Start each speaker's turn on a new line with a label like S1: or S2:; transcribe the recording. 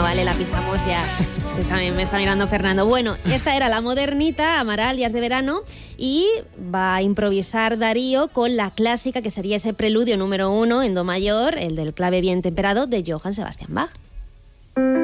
S1: Bueno, vale, la pisamos ya. Es que también me está mirando Fernando. Bueno, esta era la modernita, Amaral, Días de verano, y va a improvisar Darío con la clásica, que sería ese preludio número 1 en do mayor, el del clave bien temperado de Johann Sebastian Bach.